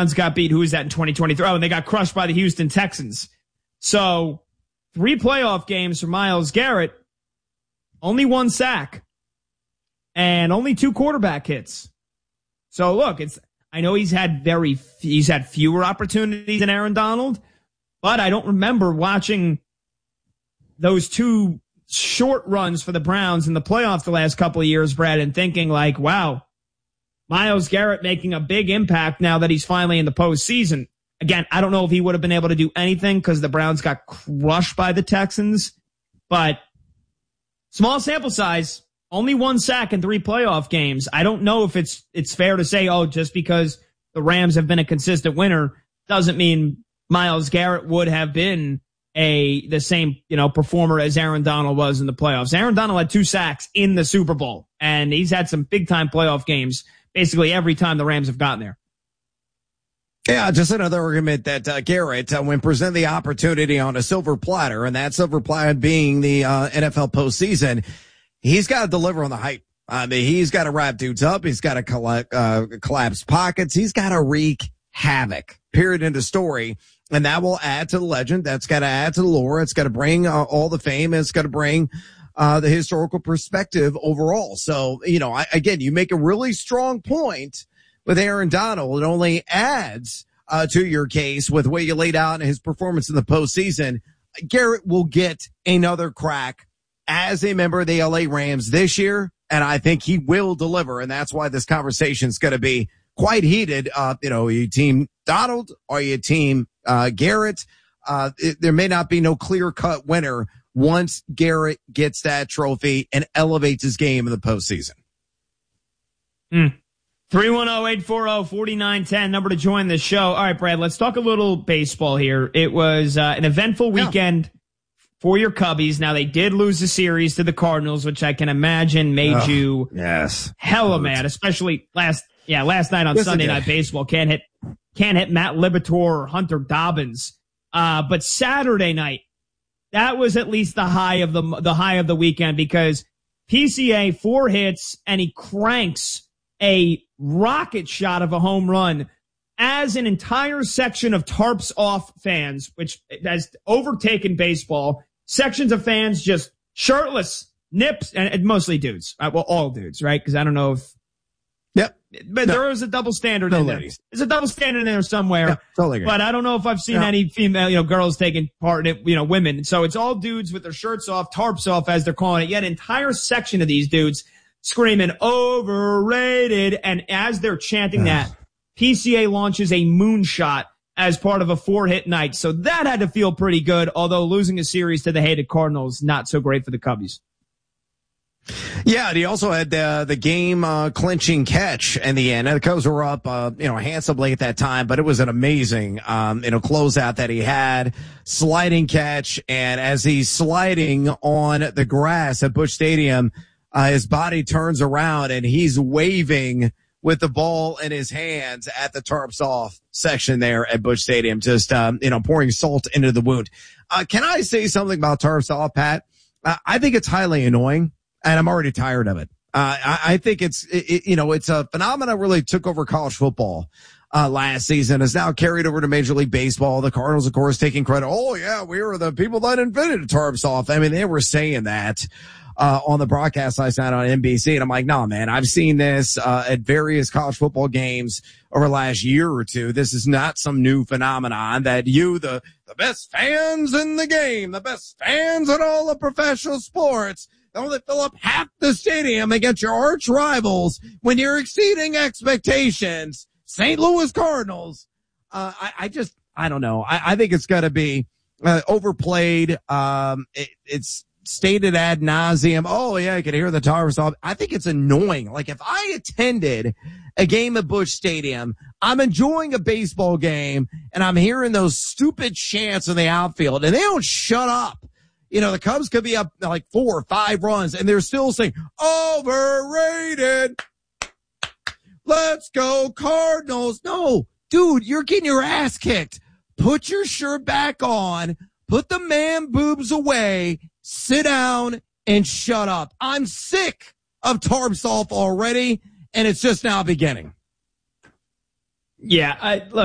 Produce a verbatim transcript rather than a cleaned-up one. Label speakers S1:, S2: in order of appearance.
S1: Browns got beat. Who was that in twenty twenty-three? Oh, and they got crushed by the Houston Texans. So three playoff games for Myles Garrett, only one sack, and only two quarterback hits. So look, it's I know he's had very he's had fewer opportunities than Aaron Donald, but I don't remember watching those two short runs for the Browns in the playoffs the last couple of years, Brad, and thinking like, wow, Myles Garrett making a big impact now that he's finally in the postseason. Again, I don't know if he would have been able to do anything because the Browns got crushed by the Texans, but small sample size, only one sack in three playoff games. I don't know if it's it's fair to say, oh, just because the Rams have been a consistent winner doesn't mean Myles Garrett would have been a the same, you know, performer as Aaron Donald was in the playoffs. Aaron Donald had two sacks in the Super Bowl, and he's had some big-time playoff games basically every time the Rams have gotten there.
S2: Yeah, just another argument that uh, Garrett, uh, when presented the opportunity on a silver platter, and that silver platter being the uh, N F L postseason, he's got to deliver on the hype. I mean, he's got to wrap dudes up. He's got to collect, uh, collapse pockets. He's got to wreak havoc, period, end of story. And that will add to the legend. That's got to add to the lore. It's got to bring uh, all the fame. It's got to bring uh the historical perspective overall. So, you know, I, again, you make a really strong point with Aaron Donald. It only adds uh to your case with the way you laid out his performance in the postseason. Garrett will get another crack as a member of the L A Rams this year, and I think he will deliver, and that's why this conversation is going to be quite heated. Uh, you know, are you team Donald? Are you team uh Garrett? Uh, it, there may not be no clear-cut winner once Garrett gets that trophy and elevates his game in the postseason.
S1: Mm. three one zero, eight four zero, four nine one zero, number to join the show. All right, Brad, let's talk a little baseball here. It was uh, an eventful weekend yeah. for your Cubbies. Now, they did lose the series to the Cardinals, which I can imagine made oh, you
S2: yes.
S1: hella mad, especially last yeah last night on yes, Sunday Night Baseball. Can't hit, can't hit Matt Liberatore or Hunter Dobbins. Uh, but Saturday night, that was at least the high of the the high of the weekend because P C A, four hits, and he cranks a rocket shot of a home run as an entire section of tarps off fans, which has overtaken baseball. Sections of fans just shirtless, nips, and, and mostly dudes. Uh, well, all dudes, right? Because I don't know if.
S2: Yep.
S1: But
S2: no.
S1: there is a double standard
S2: no
S1: in
S2: ladies.
S1: there. There's a double standard in there somewhere.
S2: Yeah, totally agree.
S1: But I don't know if I've seen
S2: yeah.
S1: any female, you know, girls taking part in it, you know, women. So it's all dudes with their shirts off, tarps off, as they're calling it. Yet an entire section of these dudes screaming overrated. And as they're chanting that, P C A launches a moonshot as part of a four-hit night. So that had to feel pretty good, although losing a series to the hated Cardinals, not so great for the Cubbies.
S2: Yeah, and he also had uh, the game uh, clinching catch in the end. And the Cubs were up, uh, you know, handsomely at that time, but it was an amazing, um, you know, closeout that he had, sliding catch. And as he's sliding on the grass at Busch Stadium, uh, his body turns around and he's waving with the ball in his hands at the tarps off section there at Busch Stadium, just, um, you know, pouring salt into the wound. Uh, can I say something about tarps off, Pat? Uh, I think it's highly annoying. And I'm already tired of it. Uh, I, I think it's, it, it, you know, it's a phenomenon really took over college football, uh, last season. It's now carried over to Major League Baseball. The Cardinals, of course, taking credit. Oh, yeah, we were the people that invented tarps off. I mean, they were saying that, uh, on the broadcast last night on N B C. And I'm like, no, man, I've seen this, uh, at various college football games over the last year or two. This is not some new phenomenon that you, the, the best fans in the game, the best fans in all of professional sports, don't they fill up half the stadium against your arch rivals when you're exceeding expectations? Saint Louis Cardinals. Uh, I, I just, I don't know. I, I think it's got to be uh, overplayed. Um, it, it's stated ad nauseum. Oh yeah, I can hear the towers off. I think it's annoying. Like if I attended a game at Busch Stadium, I'm enjoying a baseball game and I'm hearing those stupid chants in the outfield and they don't shut up. You know, the Cubs could be up like four or five runs and they're still saying, overrated. Let's go Cardinals. No, dude, you're getting your ass kicked. Put your shirt back on. Put the man boobs away. Sit down and shut up. I'm sick of tarps off already, and it's just now beginning.
S1: Yeah, I, look.